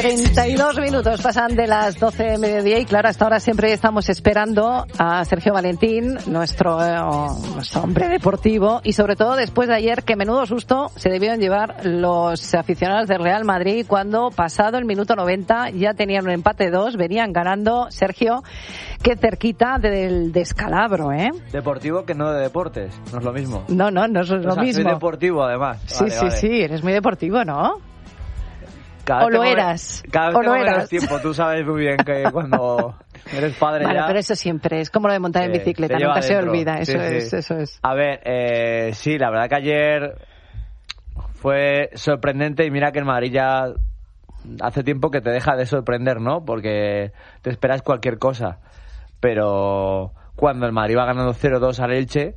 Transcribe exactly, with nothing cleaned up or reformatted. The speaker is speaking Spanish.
treinta y dos minutos pasan de las doce de mediodía y claro, hasta ahora siempre estamos esperando a Sergio Valentín, nuestro, eh, nuestro hombre deportivo, y sobre todo después de ayer, que menudo susto se debieron llevar los aficionados del Real Madrid cuando pasado el minuto noventa ya tenían un empate dos, venían ganando. Sergio, qué cerquita del descalabro, ¿eh? Deportivo que no de deportes, no es lo mismo. No, no, no es lo o sea, mismo. Soy deportivo además. Sí, vale, sí, vale. sí, eres muy deportivo, ¿no? Cada o lo me... eras. Cada vez o tengo lo menos eras. tiempo. Tú sabes muy bien que cuando eres padre vale, ya... pero eso siempre es como lo de montar en eh, bicicleta, nunca nunca se olvida. Eso sí, es, sí. eso es. A ver, eh, sí, la verdad que ayer fue sorprendente y mira que el Madrid ya hace tiempo que te deja de sorprender, ¿no? Porque te esperas cualquier cosa. Pero cuando el Madrid va ganando cero dos al Elche...